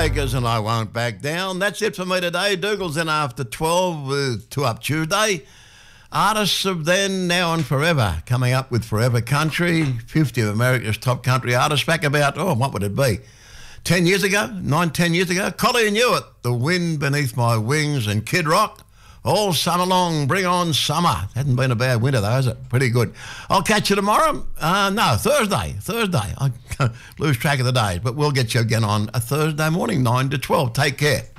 Breakers and I Won't Back Down. That's it for me today. Dougal's in after 12 with Two Up Tuesday. Artists of then, now and forever. Coming up with Forever Country, 50 of America's top country artists back about, what would it be? 10 years ago? 10 years ago? Colleen Hewitt, The Wind Beneath My Wings, and Kid Rock. All summer long, bring on summer. Hasn't been a bad winter though, has it? Pretty good. I'll catch you tomorrow. Thursday. I lose track of the days, but we'll get you again on a Thursday morning, 9 to 12. Take care.